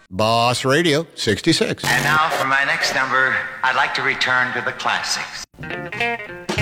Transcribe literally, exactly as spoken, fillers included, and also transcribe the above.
Boss Radio sixty-six. And now for my next number, I'd like to return to the classics.